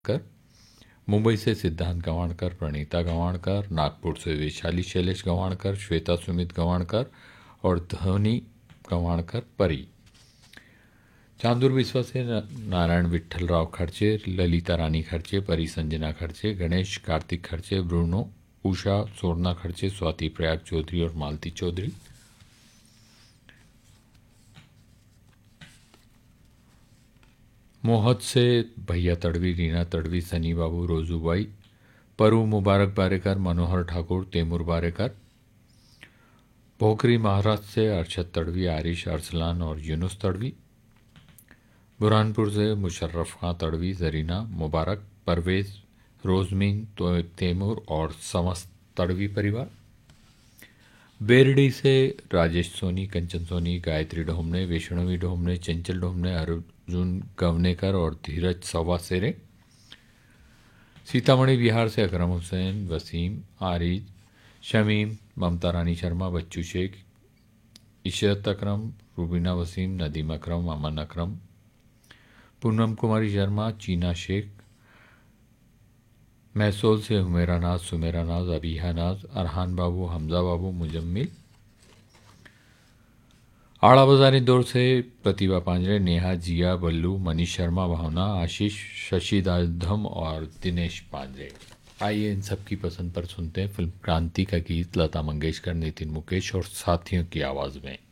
कर, मुंबई से सिद्धांत गवाणकर, प्रणीता गवाणकर, नागपुर से वैशाली शैलेश गवाणकर, श्वेता सुमित गवाणकर और ध्वनि गवाणकर परी। चांदूर विश्वा से नारायण विठ्ठलराव खर्चे, ललिता रानी खर्चे, परी संजना खर्चे, गणेश कार्तिक खर्चे, ब्रूनो, उषा सोरना खर्चे, स्वाति प्रयाग चौधरी और मालती चौधरी। मोहत से भैया तड़वी, रीना तड़वी, सनी बाबू, रोजूबाई, परू मुबारक बारेकर, मनोहर ठाकुर, तैमूर बारेकर। भोकरी महाराष्ट्र से अरशद तड़वी, आरिश अरसलान और यूनुस तड़वी। बुरहानपुर से मुशर्रफ खां तड़वी, जरीना मुबारक, परवेज, रोजमीन, तैमूर और समस्त तड़वी परिवार। बेरडी से राजेश सोनी, कंचन सोनी, गायत्री ढोमने, वैष्णवी ढोमने, चंचल ढोमने, अर्जुन गवनेकर और धीरज सवासेरे। सीतामढ़ी बिहार से अकरम हुसैन, वसीम, आरिज, शमीम, ममता रानी शर्मा, बच्चू शेख, इशरत अकरम, रुबीना वसीम, नदीम अकरम, अमन अकरम। पूनम कुमारी शर्मा, चीना शेख। मैसूल से हुमेरा नाज, सुमेरा नाज, अबीहा नाज, अरहान बाबू, हमजा बाबू, मुजम्मिल। आड़ा बाजारी दौर से प्रतिभा पांजरे, नेहा, जिया, बल्लू, मनीष शर्मा, भावना, आशीष, शशि दाधम और दिनेश पांजरे। आइए इन सब की पसंद पर सुनते हैं फिल्म क्रांति का गीत, लता मंगेशकर, नितिन मुकेश और साथियों की आवाज़ में।